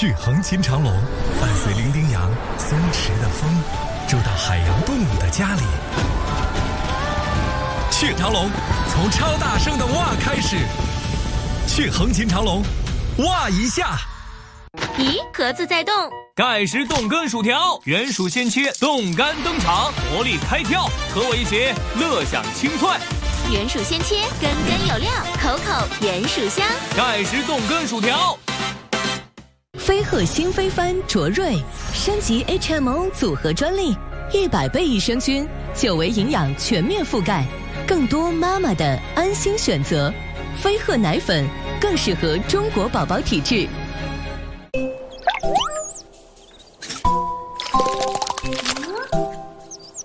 去横琴长龙，伴随伶仃羊松弛的风，住到海洋动物的家里。去长龙，从超大声的哇开始。去横琴长龙，哇一下。 咦，盒子在动。 盖时冻根薯条，原薯鲜切，冻干登场，活力开跳，和我一起乐享清脆。 原薯鲜切，根根有料，口口原薯香。 盖时冻根薯条。 飞鹤新飞帆卓瑞升级 HMO 组合专利，100倍益生菌，9维营养全面覆盖，更多妈妈的安心选择。飞鹤奶粉更适合中国宝宝体质。